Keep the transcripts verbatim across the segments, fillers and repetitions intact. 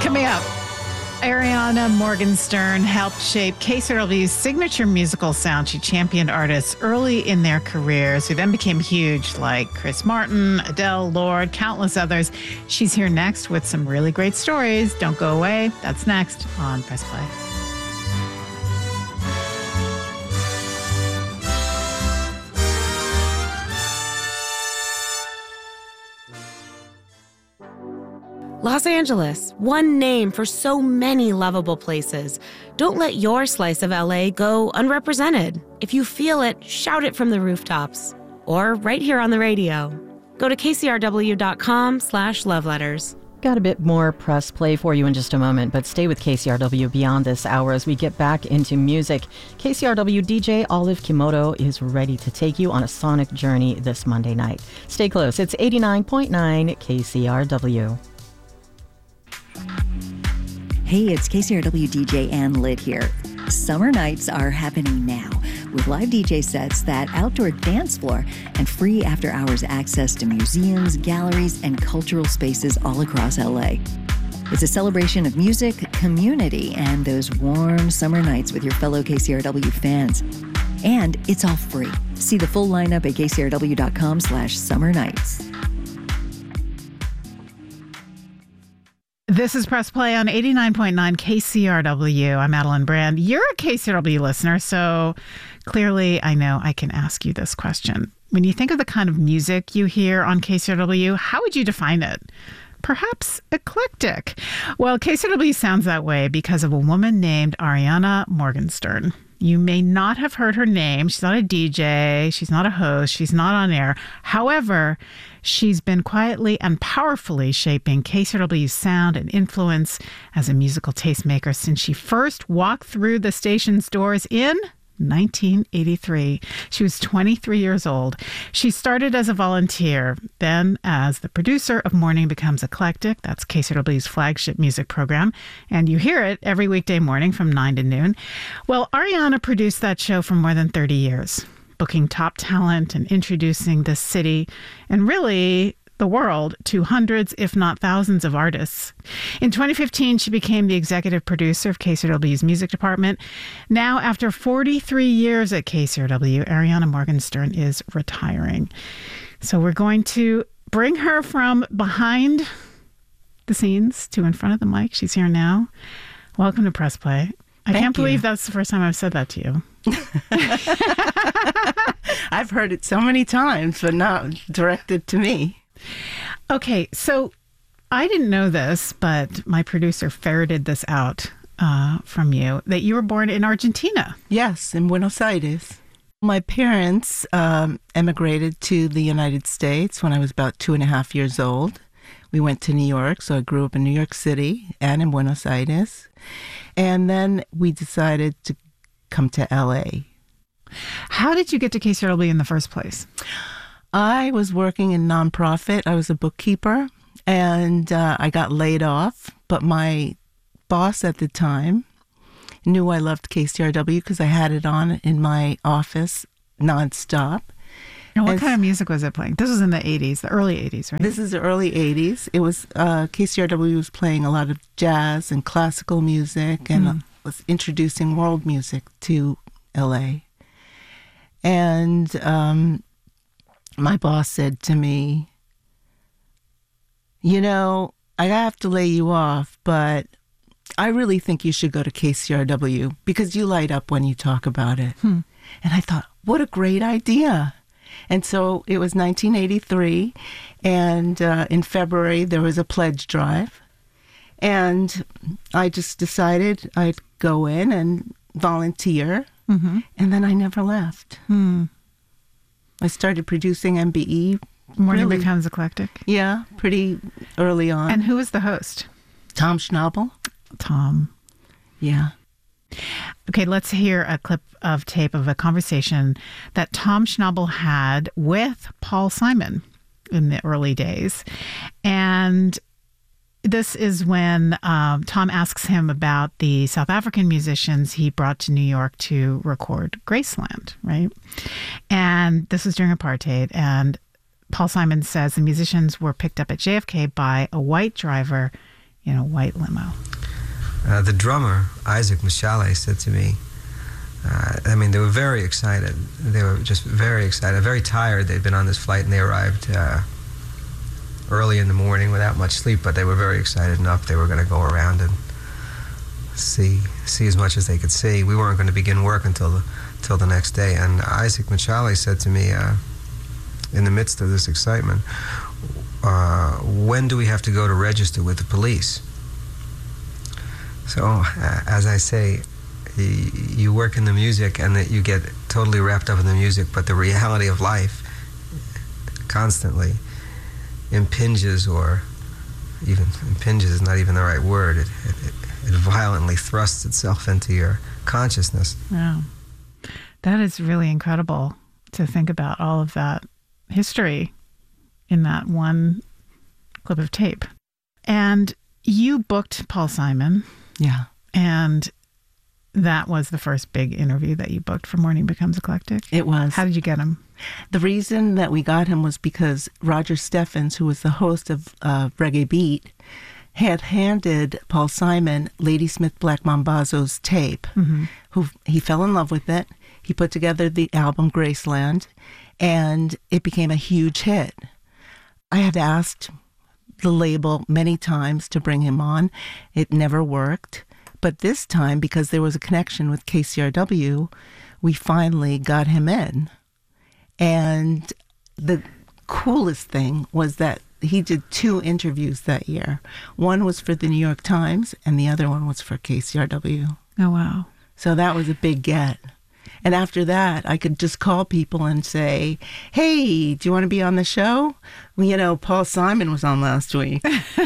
Coming up, Ariana Morgenstern helped shape K C R W's signature musical sound. She championed artists early in their careers who then became huge, like Chris Martin, Adele, Lorde, countless others. She's here next with some really great stories. Don't go away. That's next on Press Play. Los Angeles, one name for so many lovable places. Don't let your slice of L A go unrepresented. If you feel it, shout it from the rooftops. Or right here on the radio. Go to K C R W dot com slash love letters. Got a bit more Press Play for you in just a moment, but stay with K C R W beyond this hour as we get back into music. K C R W D J Olive Kimoto is ready to take you on a sonic journey this Monday night. Stay close. It's eighty-nine point nine K C R W. Hey, it's K C R W D J Ann Litt here. Summer nights are happening now with live D J sets, that outdoor dance floor, and free after-hours access to museums, galleries, and cultural spaces all across L A. It's a celebration of music, community, and those warm summer nights with your fellow K C R W fans. And it's all free. See the full lineup at K C R W dot com slash summer nights. This is Press Play on eighty-nine point nine K C R W. I'm Madeline Brand. You're a K C R W listener, so clearly I know I can ask you this question. When you think of the kind of music you hear on K C R W, how would you define it? Perhaps eclectic. Well, K C R W sounds that way because of a woman named Ariana Morgenstern. You may not have heard her name. She's not a D J. She's not a host. She's not on air. However, she's been quietly and powerfully shaping K C R W's sound and influence as a musical tastemaker since she first walked through the station's doors in nineteen eighty-three. She was twenty-three years old. She started as a volunteer, then as the producer of Morning Becomes Eclectic. That's K C R W's flagship music program. And you hear it every weekday morning from nine to noon. Well, Ariana produced that show for more than thirty years, booking top talent and introducing this city and really the world to hundreds, if not thousands, of artists. In twenty fifteen, she became the executive producer of K C R W's music department. Now, after forty-three years at K C R W, Ariana Morgenstern is retiring. So we're going to bring her from behind the scenes to in front of the mic. She's here now. Welcome to Press Play. I Thank can't you. believe that's the first time I've said that to you. I've heard it so many times, but not directed to me. Okay, so I didn't know this, but my producer ferreted this out uh, from you, that you were born in Argentina. Yes, in Buenos Aires. My parents um, emigrated to the United States when I was about two and a half years old. We went to New York, so I grew up in New York City and in Buenos Aires. And then we decided to come to L A. How did you get to K C R W in the first place? I was working in nonprofit. I was a bookkeeper, and uh, I got laid off. But my boss at the time knew I loved K C R W because I had it on in my office nonstop. And what And kind of music was it playing? This was in the eighties, the early eighties, right? This is the early eighties. It was uh, K C R W was playing a lot of jazz and classical music, and Mm. was introducing world music to L A. And um, my boss said to me, you know, I have to lay you off, but I really think you should go to K C R W because you light up when you talk about it. Hmm. And I thought, what a great idea. And so it was nineteen eighty-three, and uh, in February there was a pledge drive. And I just decided I'd go in and volunteer, Mm-hmm. and then I never left. Hmm. I started producing M B E. Morning really- Becomes Eclectic. Yeah, pretty early on. And who was the host? Tom Schnabel. Tom. Yeah. Okay, let's hear a clip of tape of a conversation that Tom Schnabel had with Paul Simon in the early days. And this is when um, Tom asks him about the South African musicians he brought to New York to record Graceland, right? And this was during apartheid. And Paul Simon says the musicians were picked up at J F K by a white driver in a white limo. Uh, the drummer, Isaac Mashale, said to me, uh, I mean, they were very excited. They were just very excited, very tired. They'd been on this flight and they arrived uh, early in the morning without much sleep, but they were very excited enough. They were going to go around and see see as much as they could see. We weren't going to begin work until the, till the next day. And Isaac Mashale said to me, uh, in the midst of this excitement, uh, when do we have to go to register with the police? So, uh, as I say, y- you work in the music and that you get totally wrapped up in the music, but the reality of life constantly impinges, or even impinges is not even the right word. It, it, it violently thrusts itself into your consciousness. Yeah. That is really incredible to think about all of that history in that one clip of tape. And you booked Paul Simon. Yeah. And that was the first big interview that you booked for Morning Becomes Eclectic? It was. How did you get him? The reason that we got him was because Roger Steffens, who was the host of uh, Reggae Beat, had handed Paul Simon Ladysmith Black Mambazo's tape. Mm-hmm. Who he fell in love with it. He put together the album Graceland, and it became a huge hit. I had asked the label many times to bring him on. It never worked. But this time, because there was a connection with K C R W, we finally got him in. And the coolest thing was that he did two interviews that year. One was for the New York Times, and the other one was for K C R W. Oh, wow. So that was a big get. And after that, I could just call people and say, hey, do you want to be on the show? Well, you know, Paul Simon was on last week.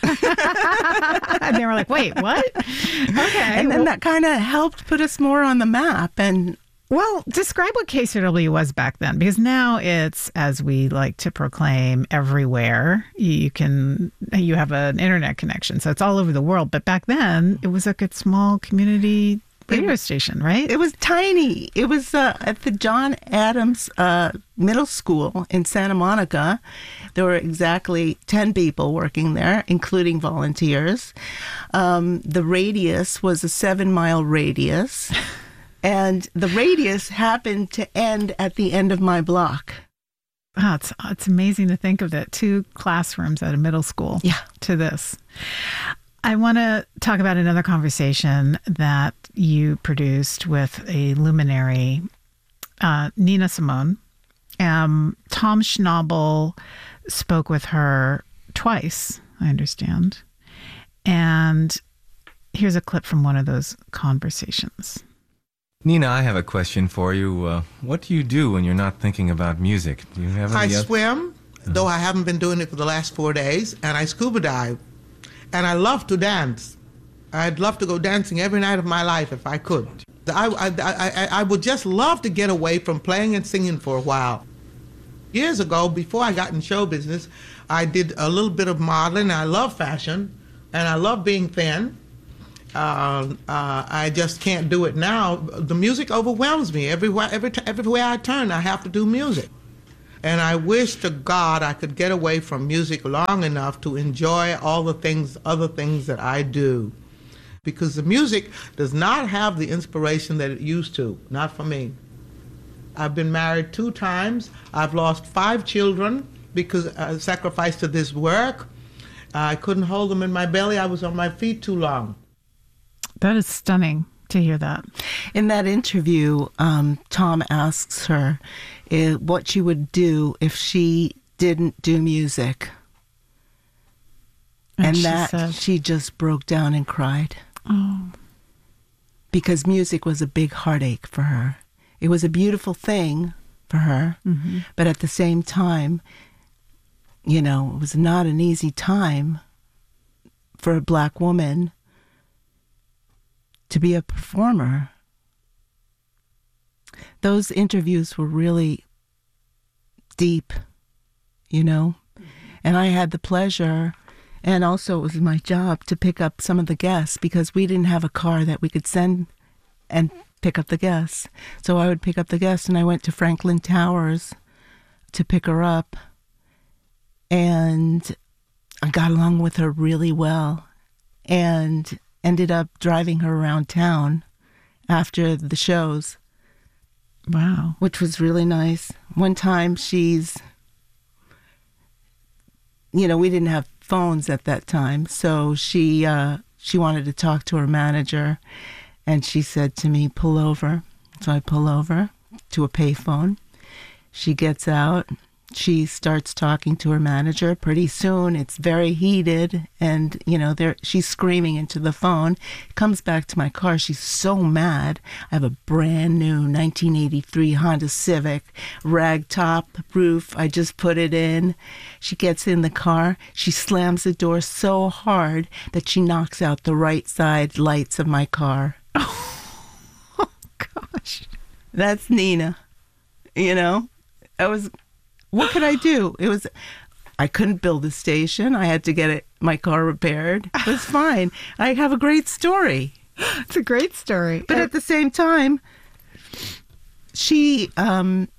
And they were like, wait, what? Okay. And then well, that that kind of helped put us more on the map. And well, describe what K C R W was back then, because now it's, as we like to proclaim, everywhere. You can, you have an internet connection, so it's all over the world. But back then, it was like a small community radio station, right? It was tiny. It was uh, at the John Adams uh, Middle School in Santa Monica. There were exactly ten people working there, including volunteers. Um, the radius was a seven-mile radius, and the radius happened to end at the end of my block. Oh, it's, it's amazing to think of that. Two classrooms at a middle school Yeah. to this. I want to talk about another conversation that you produced with a luminary, uh, Nina Simone. Um, Tom Schnabel spoke with her twice, I understand. And here's a clip from one of those conversations. Nina, I have a question for you. Uh, what do you do when you're not thinking about music? Do you have I any oth- swim, though I haven't been doing it for the last four days, and I scuba dive. And I love to dance. I'd love to go dancing every night of my life if I could. I, I, I, I would just love to get away from playing and singing for a while. Years ago, before I got in show business, I did a little bit of modeling. I love fashion, and I love being thin. Uh, uh, I just can't do it now. The music overwhelms me. Everywhere, every, everywhere I turn, I have to do music. And I wish to God I could get away from music long enough to enjoy all the things, other things that I do. Because the music does not have the inspiration that it used to, not for me. I've been married two times. I've lost five children because I sacrificed to this work. I couldn't hold them in my belly. I was on my feet too long. That is stunning to hear that. In that interview, um, Tom asks her uh, what she would do if she didn't do music. And And, she that said- she just broke down and cried. Oh, Because music was a big heartache for her. It was a beautiful thing for her, mm-hmm. but at the same time, you know, it was not an easy time for a black woman to be a performer. Those interviews were really deep, you know, and I had the pleasure, and also it was my job to pick up some of the guests because we didn't have a car that we could send and pick up the guests. So I would pick up the guests, and I went to Franklin Towers to pick her up, and I got along with her really well. and ended up driving her around town after the shows. Wow. Which was really nice. One time she's, you know, we didn't have phones at that time, so she uh, she wanted to talk to her manager, and she said to me, pull over. So I pull over to a payphone. She gets out. She starts talking to her manager. Pretty soon, it's very heated, and, you know, there she's screaming into the phone. Comes back to my car. She's so mad. I have a brand new nineteen eighty-three Honda Civic, rag top roof. I just put it in. She gets in the car. She slams the door so hard that she knocks out the right side lights of my car. Oh, gosh. That's Nina. You know, I was... What could I do? It was, I couldn't build a station. I had to get it, my car repaired. It was fine. I have a great story. It's a great story. But at the same time, she, um,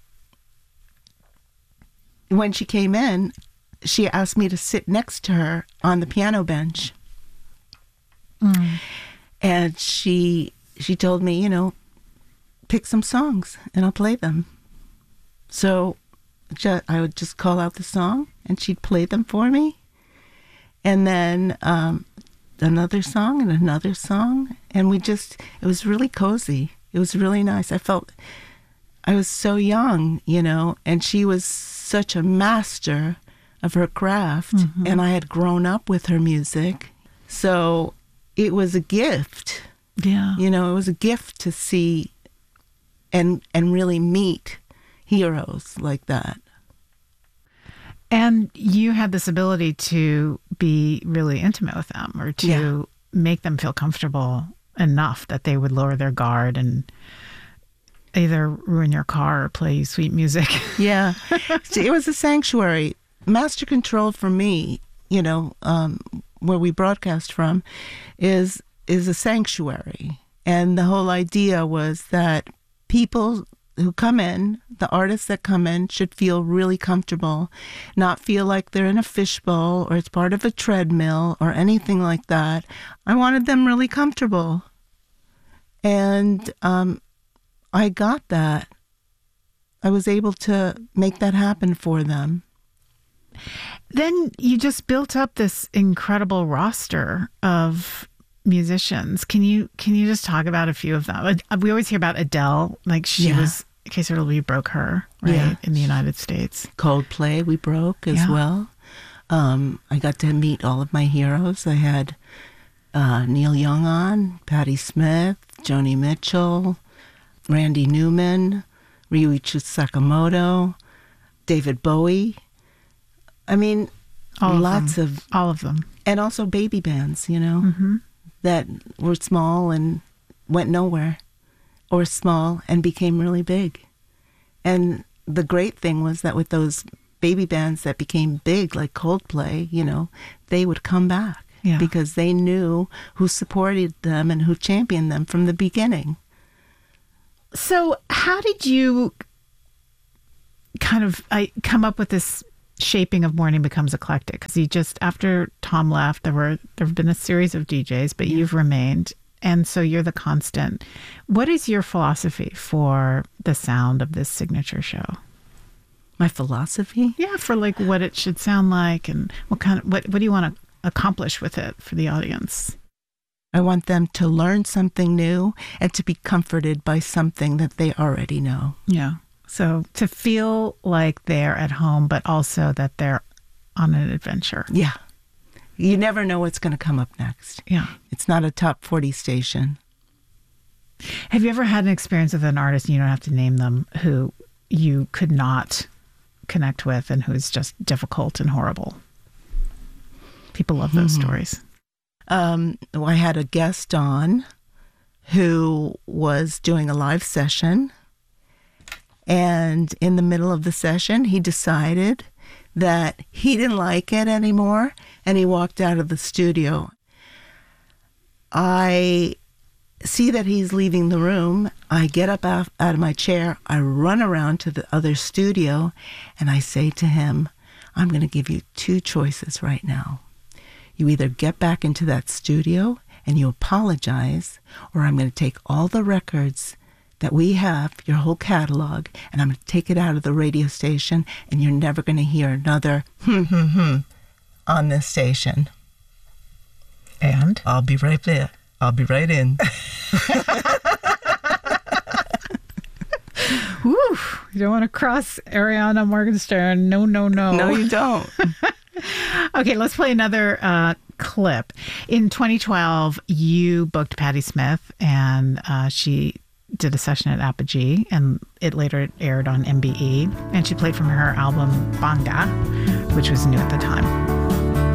when she came in, she asked me to sit next to her on the piano bench. Mm. And she, she told me, you know, pick some songs and I'll play them. So I would just call out the song, and she'd play them for me. And then um, another song and another song. And we just, it was really cozy. It was really nice. I felt, I was so young, you know, and she was such a master of her craft. Mm-hmm. And I had grown up with her music. So it was a gift. Yeah. You know, it was a gift to see and and really meet heroes like that. And you had this ability to be really intimate with them, or to yeah. make them feel comfortable enough that they would lower their guard and either ruin your car or play you sweet music. Yeah. See, it was a sanctuary. Master Control for me, you know, um, where we broadcast from, is is a sanctuary. And the whole idea was that people who come in, the artists that come in, should feel really comfortable, not feel like they're in a fishbowl or it's part of a treadmill or anything like that. I wanted them really comfortable. And um, I got that. I was able to make that happen for them. Then you just built up this incredible roster of musicians. Can you can you just talk about a few of them? We always hear about Adele, like she yeah. was, K C R W broke her, right, yeah. in the United States. Coldplay we broke as yeah. well. Um, I got to meet all of my heroes. I had uh, Neil Young on, Patti Smith, Joni Mitchell, Randy Newman, Ryuichi Sakamoto, David Bowie. I mean, all lots of, of... All of them. And also baby bands, you know, mm-hmm. that were small and went nowhere, or small and became really big. And the great thing was that with those baby bands that became big, like Coldplay, you know, they would come back yeah. because they knew who supported them and who championed them from the beginning. So how did you kind of I come up with this shaping of Morning Becomes Eclectic? Because you just, after Tom left, there were there have been a series of D Js, but yeah. you've remained, and so you're the constant. What is your philosophy for the sound of this signature show? My philosophy? Yeah, for like what it should sound like, and what kind of what what do you want to accomplish with it for the audience? I want them to learn something new and to be comforted by something that they already know. Yeah. So to feel like they're at home, but also that they're on an adventure. Yeah. You never know what's going to come up next. Yeah. It's not a top forty station. Have you ever had an experience with an artist, and you don't have to name them, who you could not connect with and who's just difficult and horrible? People love those mm-hmm. stories. Um, I had a guest on who was doing a live session. And in the middle of the session, he decided that he didn't like it anymore, and he walked out of the studio. I see that he's leaving the room. I get up out, out of my chair. I run around to the other studio, and I say to him, I'm going to give you two choices right now. You either get back into that studio and you apologize, or I'm going to take all the records that we have, your whole catalog, and I'm going to take it out of the radio station, and you're never going to hear another hmm, hmm, hmm on this station. And? I'll be right there. I'll be right in. Woo! You don't want to cross Ariana Morgenstern. No, no, no. No, you don't. Okay, let's play another uh, clip. In twenty twelve, you booked Patti Smith, and uh, she did a session at Apogee, and it later aired on M B E. And she played from her album Banga, which was new at the time.